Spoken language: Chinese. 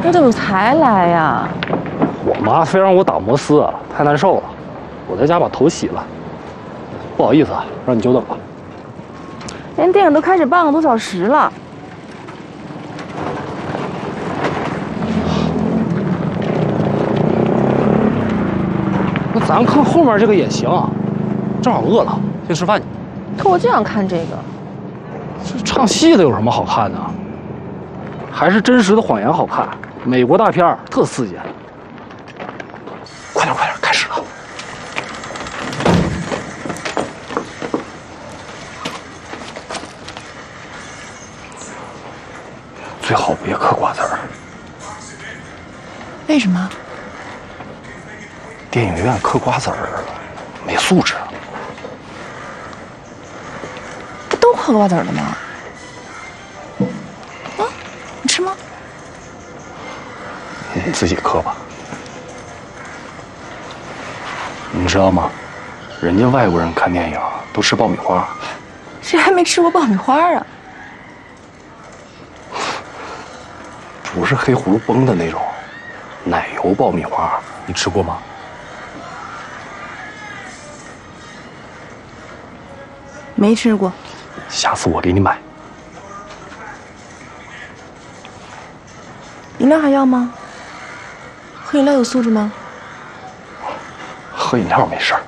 你怎么才来呀？ 我妈非让我打摩斯啊，太难受了，我在家把头洗了。不好意思啊，让你久等了。 人电影都开始半个多小时了。 那咱看后面这个也行，正好饿了，先吃饭去。 可我就想看这个。 这唱戏的有什么好看的？还是真实的谎言好看。美国大片儿特刺激。快点，快点，开始了。最好别嗑瓜子儿。 为什么？ 电影院嗑瓜子儿没素质。 不都嗑瓜子儿的吗？啊，你吃吗？ 你自己嗑吧。你知道吗？人家外国人看电影都吃爆米花。 谁还没吃过爆米花啊？ 不是黑葫芦崩的那种，奶油爆米花，你吃过吗？ 没吃过。 下次我给你买。 饮料还要吗？喝饮料有素质吗？ 喝饮料没事儿。